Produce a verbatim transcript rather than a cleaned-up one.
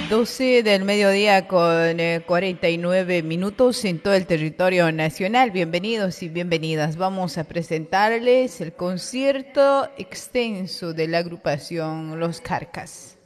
doce del mediodía con eh, cuarenta y nueve minutos en todo el territorio nacional. Bienvenidos y bienvenidas. Vamos a presentarles el concierto extenso de la agrupación Los Carcas.